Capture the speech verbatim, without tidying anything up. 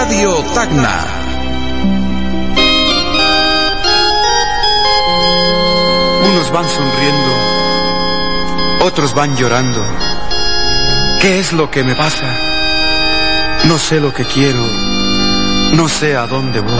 Radio Tacna. Unos van sonriendo, otros van llorando. ¿Qué es lo que me pasa? No sé lo que quiero, no sé a dónde voy.